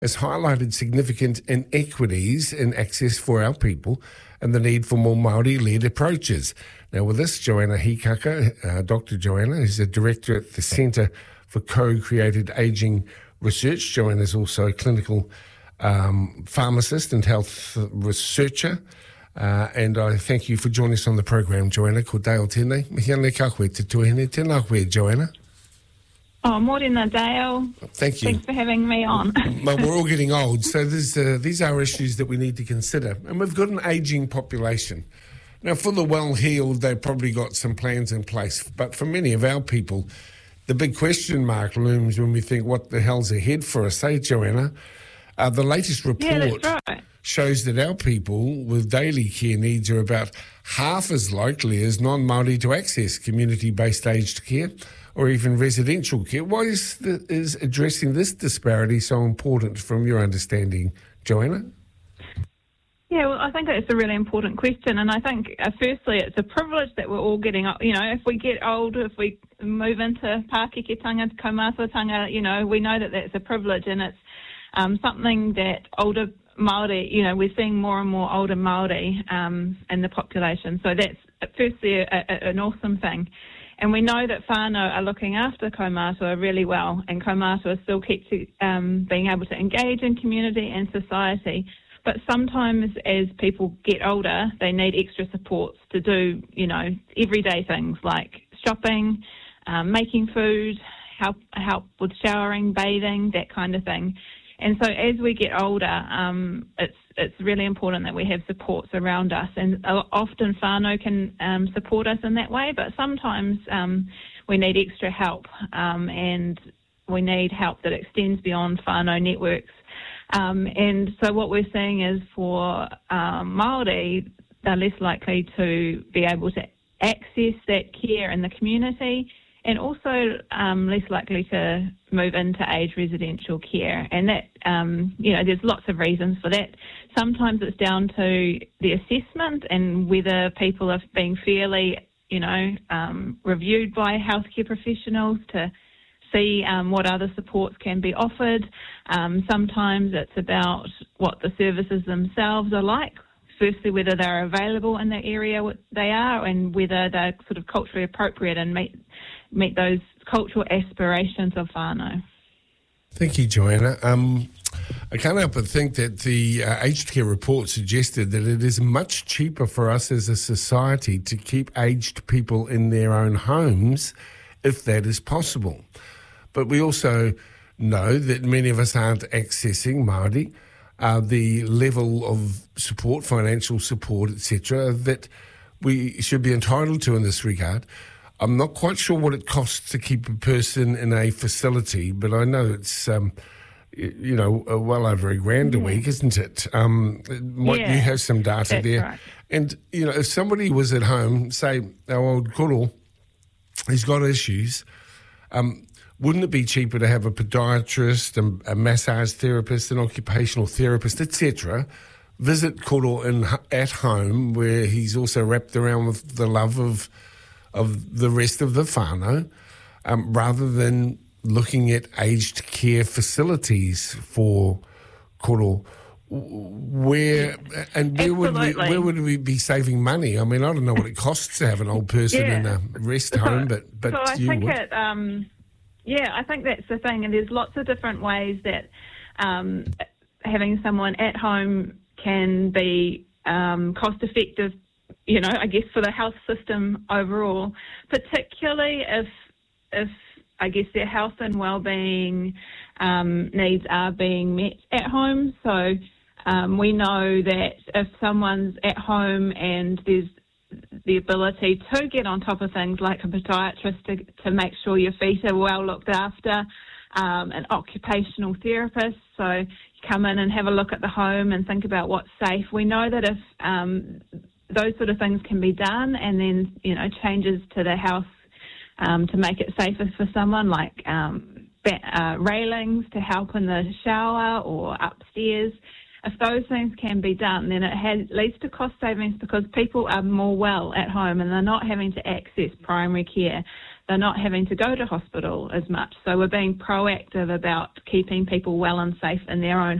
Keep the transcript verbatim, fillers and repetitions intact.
has highlighted significant inequities in access for our people and the need for more Māori-led approaches. Now, with this, Joanna Hikaka, uh, Doctor Joanna, is a director at the Centre for Co-Created Ageing Research. Joanna is also a clinical um, pharmacist and health researcher. Uh, and I thank you for joining us on the program, Joanna. Ko Dale tēnei. Mihi ane ka koe te tuahine. Tēnā koe, Joanna. Oh, morena, Dale. Thank you. Thanks for having me on. Well, we're all getting old, so there's, uh, these are issues that we need to consider. And we've got an ageing population. Now, for the well-heeled, they've probably got some plans in place. But for many of our people, the big question mark looms when we think, what the hell's ahead for us, eh, Joanna? Uh, the latest report yeah, that's right. shows that our people with daily care needs are about half as likely as non-Māori to access community-based aged care or even residential care. Why is, the, is addressing this disparity so important from your understanding, Joanna? Yeah, well, I think it's a really important question, and I think, uh, firstly, it's a privilege that we're all getting, you know, if we get old, if we move into Pākeketanga, kaumātuatanga, you know, we know that that's a privilege, and it's um, something that older Māori, you know, we're seeing more and more older Māori um, in the population, so that's, firstly, a, a, an awesome thing. And we know that whānau are looking after kaumātua really well, and kaumātua still keeps um, being able to engage in community and society. But sometimes as people get older, they need extra supports to do, you know, everyday things like shopping, um, making food, help help with showering, bathing, that kind of thing. And so as we get older, um, it's it's really important that we have supports around us. And often whānau can um, support us in that way, but sometimes um, we need extra help, um, and we need help that extends beyond whānau networks. Um, and so what we're seeing is for um, Māori, they're less likely to be able to access that care in the community, and also um, less likely to move into age residential care. And that, um, you know, there's lots of reasons for that. Sometimes it's down to the assessment and whether people are being fairly, you know, um, reviewed by healthcare professionals to see um, what other supports can be offered. Um, sometimes it's about what the services themselves are like. Firstly, whether they're available in the area they are, and whether they're sort of culturally appropriate and meet meet those cultural aspirations of whānau. Thank you, Joanna. Um, I can't help but think that the uh, aged care report suggested that it is much cheaper for us as a society to keep aged people in their own homes if that is possible. But we also know that many of us aren't accessing Māori, uh, the level of support, financial support, et cetera, that we should be entitled to in this regard. I'm not quite sure what it costs to keep a person in a facility, but I know it's, um, you know, well over a grand yeah. a week, isn't it? Um, yeah, you have some data that's there. Right. And, you know, if somebody was at home, say our old koro, he's got issues, um, wouldn't it be cheaper to have a podiatrist, a, a massage therapist, an occupational therapist, et cetera, visit koro in, at home where he's also wrapped around with the love of of the rest of the whānau, um, rather than looking at aged care facilities for koro? Where and where would we where would we be saving money? I mean, I don't know what it costs to have an old person yeah. in a rest home, but but so I you think would. it. Um, yeah, I think that's the thing, and there's lots of different ways that um, having someone at home can be um, cost effective. You know, I guess for the health system overall, particularly if if I guess their health and well-being um, needs are being met at home. So um, we know that if someone's at home and there's the ability to get on top of things like a podiatrist to, to make sure your feet are well looked after, um, an occupational therapist, so you come in and have a look at the home and think about what's safe. We know that if um, those sort of things can be done, and then, you know, changes to the house um, to make it safer for someone, like um, uh, railings to help in the shower or upstairs. If those things can be done, then it has, leads to cost savings because people are more well at home and they're not having to access primary care. they're not having to go to hospital as much. So we're being proactive about keeping people well and safe in their own